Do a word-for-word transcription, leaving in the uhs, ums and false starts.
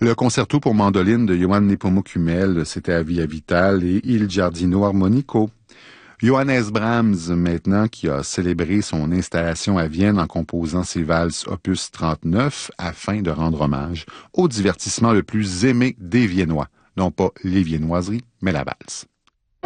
Le concerto pour mandoline de Johann Nepomuk Hummel, c'était à Via Vital et Il Giardino Armonico. Johannes Brahms, maintenant, qui a célébré son installation à Vienne en composant ses valses opus trente-neuf afin de rendre hommage au divertissement le plus aimé des Viennois. Non pas les viennoiseries, mais la valse.